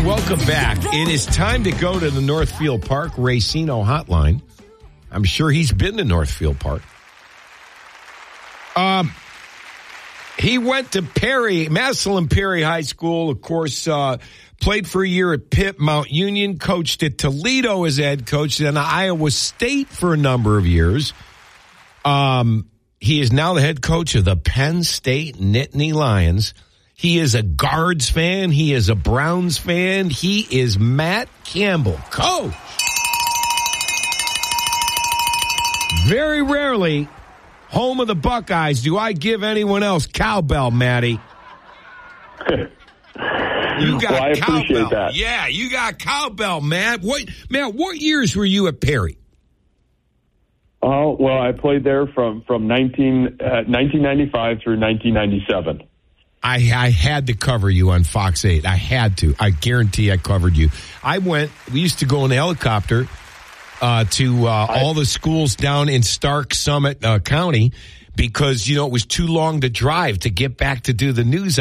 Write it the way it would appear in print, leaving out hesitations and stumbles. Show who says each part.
Speaker 1: Welcome back. It is time to go to the Northfield Park Racino hotline. I'm sure he's been to Northfield Park. He went to Massillon Perry High School, of course, played for a year at Pitt, Mount Union, coached at Toledo as head coach, then Iowa State for a number of years. He is now the head coach of the Penn State Nittany Lions. He is a Guards fan. He is a Browns fan. He is Matt Campbell, coach. Very rarely, home of the Buckeyes, do I give anyone else cowbell, Matty. You got
Speaker 2: I appreciate
Speaker 1: cowbell.
Speaker 2: that.
Speaker 1: Yeah, you got cowbell, Matt. What years were you at Perry?
Speaker 2: Oh, well, I played there from 1995 through 1997.
Speaker 1: I had to cover you on Fox 8. I had to. I guarantee I covered you. We used to go in the helicopter to all the schools down in Stark Summit County because, it was too long to drive to get back to do the news